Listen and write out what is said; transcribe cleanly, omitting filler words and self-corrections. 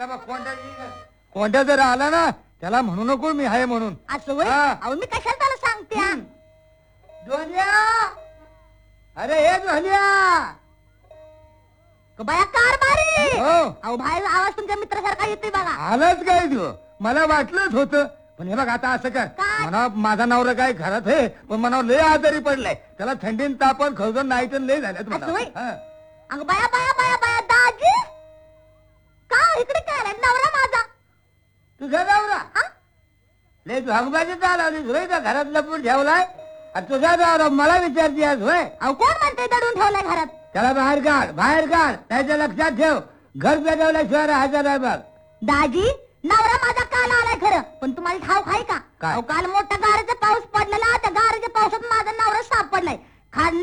आता बघ कोणत्या जर आला ना त्याला म्हणू नको मी आहे म्हणून. असं होय? हा. अहो मी कशाला त्याला सांगते. धोंड्या, अरे हे धोंड्या. बाया कार मारी. हो. अहो बाहेर आवाज तुमच्या मित्रासारखा येतोय बघा. आलाच काय तू, मला वाटलंच होतं. पण हे बघ आता असं कर, काय? म्हणा माझा नवरा काय घरात आहे पण मनावर लय आजारी पडलाय, त्याला थंडीन तापण खवजून नाही तर लय झाल्यात असं होय? म्हणा. अगं बाया बाया बाया बाया दाजी का इकडे काय आलाय? नवरा माझा. तुझा नवरा हा? लय भागबाजी चालवलीस होय का, घरात लपून ठेवलाय. आणि तुझा नवरा मला विचारते आज होय. अहो कोण म्हणते दडून ठेवलाय घरात? त्याला बाहेर काढ, बाहेर काढ, त्याच्या लक्षात ठेव, घर पेटवल्याशिवाय राहायचं नाही बघ. दाजी नवरा माझा काल आलाय खरं, पण तुम्हाला ठाऊक आहे का? काय? अहो काल मोठा गाराचा पाऊस पडलेला, त्या गाराच्या पावसात माझा नवरा सापडलाय. खाली